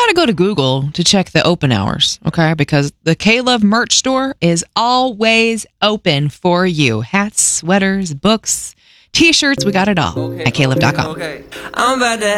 to go to Google to check the open hours, okay? Because the K-Love merch store is always open for you. Hats, sweaters, books, T-shirts, we got it all at klove.com. I'm about to